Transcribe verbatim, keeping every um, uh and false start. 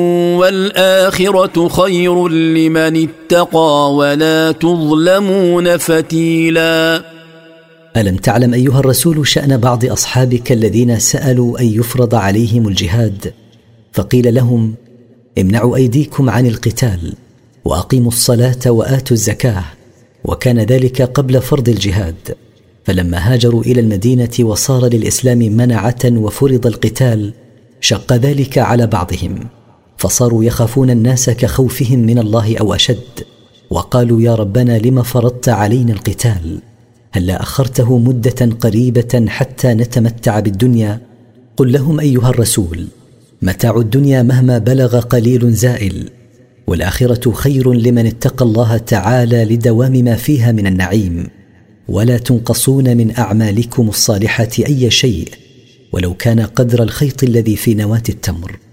والآخرة خير لمن اتقى ولا تظلمون فتيلا. ألم تعلم أيها الرسول شأن بعض أصحابك الذين سألوا أن يفرض عليهم الجهاد فقيل لهم امنعوا أيديكم عن القتال وأقيموا الصلاة وآتوا الزكاة، وكان ذلك قبل فرض الجهاد. فلما هاجروا إلى المدينة وصار للإسلام منعة وفرض القتال شق ذلك على بعضهم، فصاروا يخافون الناس كخوفهم من الله أو أشد، وقالوا يا ربنا لما فرضت علينا القتال؟ هلا أخرته مدة قريبة حتى نتمتع بالدنيا؟ قل لهم أيها الرسول متاع الدنيا مهما بلغ قليل زائل، والآخرة خير لمن اتقى الله تعالى لدوام ما فيها من النعيم، ولا تنقصون من أعمالكم الصالحة أي شيء ولو كان قدر الخيط الذي في نواة التمر.